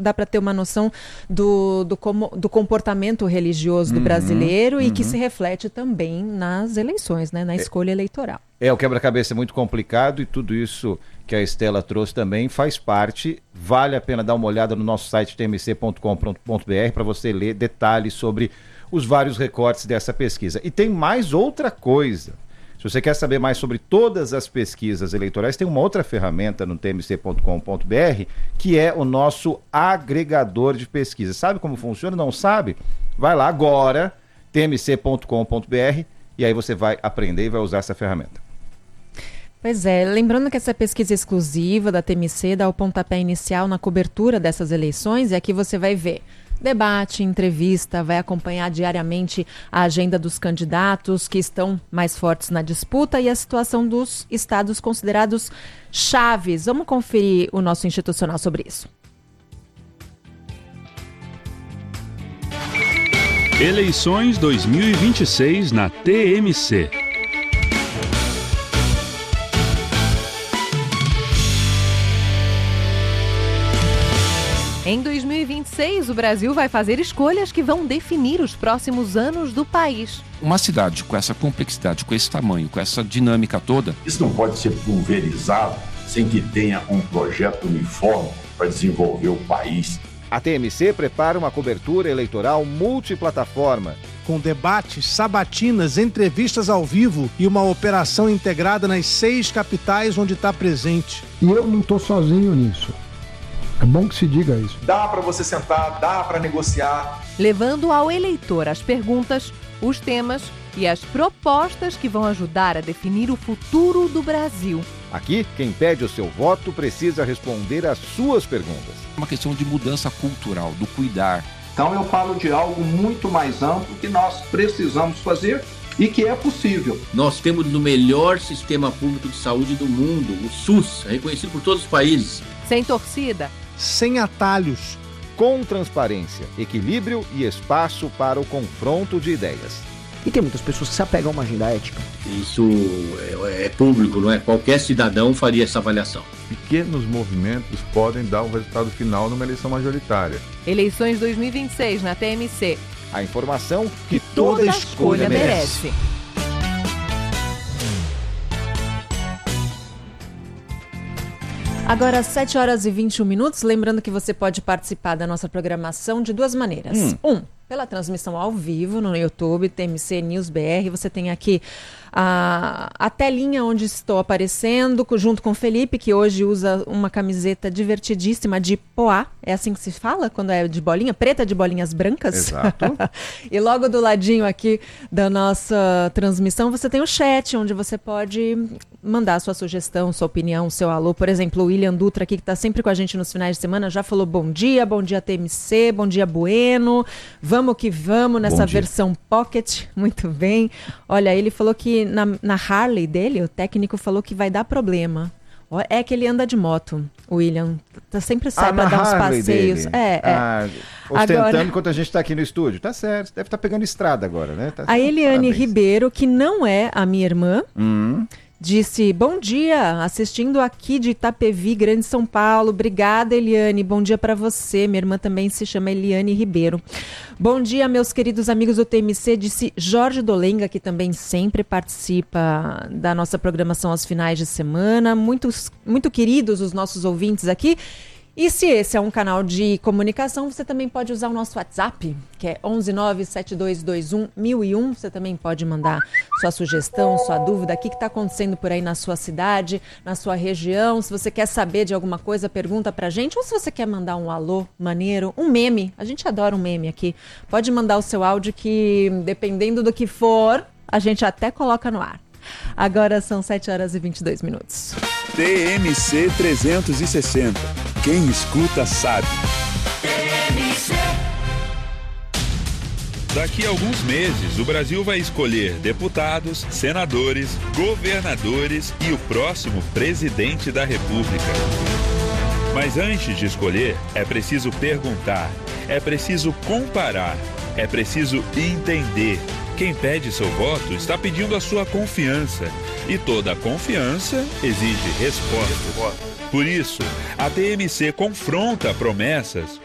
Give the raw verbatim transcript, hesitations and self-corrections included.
dá para ter uma noção do, do, como, do comportamento religioso do uhum, brasileiro e uhum. que se reflete também nas eleições, né, na escolha eleitoral. É, o quebra-cabeça é muito complicado e tudo isso que a Estela trouxe também faz parte. Vale a pena dar uma olhada no nosso site t m c ponto com ponto b r para você ler detalhes sobre os vários recortes dessa pesquisa. E tem mais outra coisa. Se você quer saber mais sobre todas as pesquisas eleitorais, tem uma outra ferramenta no t m c ponto com ponto b r que é o nosso agregador de pesquisa. Sabe como funciona? Não sabe? Vai lá agora, t m c ponto com ponto b r, e aí você vai aprender e vai usar essa ferramenta. Pois é, lembrando que essa pesquisa exclusiva da T M C dá o pontapé inicial na cobertura dessas eleições, e aqui você vai ver debate, entrevista, vai acompanhar diariamente a agenda dos candidatos que estão mais fortes na disputa e a situação dos estados considerados chaves. Vamos conferir o nosso institucional sobre isso. Eleições dois mil e vinte e seis na T M C. Em dois mil e vinte e seis, o Brasil vai fazer escolhas que vão definir os próximos anos do país. Uma cidade com essa complexidade, com esse tamanho, com essa dinâmica toda... Isso não pode ser pulverizado sem que tenha um projeto uniforme para desenvolver o país. A T M C prepara uma cobertura eleitoral multiplataforma. Com debates, sabatinas, entrevistas ao vivo e uma operação integrada nas seis capitais onde está presente. E eu não estou sozinho nisso. É bom que se diga isso. Dá para você sentar, dá para negociar. Levando ao eleitor as perguntas, os temas e as propostas que vão ajudar a definir o futuro do Brasil. Aqui, quem pede o seu voto precisa responder às suas perguntas. É uma questão de mudança cultural, do cuidar. Então eu falo de algo muito mais amplo que nós precisamos fazer e que é possível. Nós temos o melhor sistema público de saúde do mundo, o SUS, reconhecido por todos os países. Sem torcida. Sem atalhos. Com transparência, equilíbrio e espaço para o confronto de ideias. E tem muitas pessoas que se apegam a uma agenda ética. Isso é, é público, não é? Qualquer cidadão faria essa avaliação. Pequenos movimentos podem dar um resultado final numa eleição majoritária. Eleições dois mil e vinte e seis na T M C. A informação que toda, toda escolha, escolha merece. merece. Agora, sete horas e vinte e um minutos, lembrando que você pode participar da nossa programação de duas maneiras. Hum. Um, pela transmissão ao vivo no YouTube, T M C News B R. Você tem aqui a, a telinha onde estou aparecendo, junto com o Felipe, que hoje usa uma camiseta divertidíssima de poá. É assim que se fala quando é de bolinha? Preta de bolinhas brancas? Exato. E logo do ladinho aqui da nossa transmissão, você tem o chat, onde você pode mandar sua sugestão, sua opinião, seu alô. Por exemplo, o William Dutra aqui, que está sempre com a gente nos finais de semana, já falou bom dia, bom dia T M C, bom dia Bueno. Vamos que vamos nessa versão Pocket. Muito bem. Olha, ele falou que na, na Harley dele, o técnico falou que vai dar problema. É que ele anda de moto, o William. Tá sempre sai ah, para dar uns Harley passeios. Dele. É, é. Ah, ostentando agora... enquanto a gente está aqui no estúdio. Tá certo, deve estar tá pegando estrada agora, né? Tá a Eliane Parabéns. Ribeiro, que não é a minha irmã, hum. disse, bom dia, assistindo aqui de Itapevi, Grande São Paulo. Obrigada, Eliane. Bom dia para você. Minha irmã também se chama Eliane Ribeiro. Bom dia, meus queridos amigos do T M C, disse Jorge Dolenga, que também sempre participa da nossa programação aos finais de semana. Muitos, muito queridos os nossos ouvintes aqui. E se esse é um canal de comunicação, você também pode usar o nosso WhatsApp, que é onze nove sete dois dois um mil e um. Você também pode mandar sua sugestão, sua dúvida, o que está acontecendo por aí na sua cidade, na sua região. Se você quer saber de alguma coisa, pergunta pra gente. Ou se você quer mandar um alô maneiro, um meme. A gente adora um meme aqui. Pode mandar o seu áudio que, dependendo do que for, a gente até coloca no ar. Agora são sete horas e vinte e dois minutos. T M C trezentos e sessenta. Quem escuta sabe. T M C. Daqui a alguns meses, o Brasil vai escolher deputados, senadores, governadores e o próximo presidente da República. Mas antes de escolher, é preciso perguntar, é preciso comparar, é preciso entender. Quem pede seu voto está pedindo a sua confiança. E toda confiança exige resposta. Por isso, a T M C confronta promessas